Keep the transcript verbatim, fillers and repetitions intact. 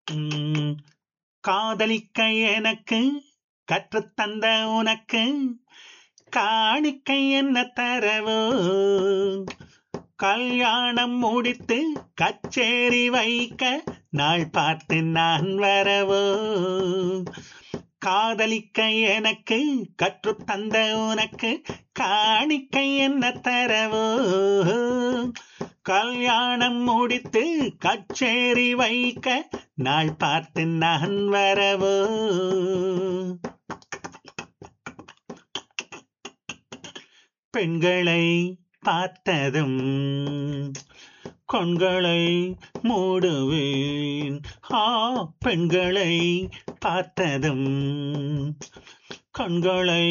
உம், காதலிக்க எனக்கு கற்றுத்தந்த உனக்கு காணிக்கை என்ன தரவோ, கல்யாணம் முடித்து கச்சேரி வைக்க நாள் பார்த்து நான் வரவோ. காதலிக்க எனக்கு கற்றுத்தந்த உனக்கு காணிக்கை என்ன தரவோ, கல்யாணம் முடித்து கச்சேரி வைக்க நாள் பார்த்து நான் வரவோ. பெண்களை பார்த்ததும் கண்களை மூடுவேன். ஆ, பெண்களை பார்த்ததும் கண்களை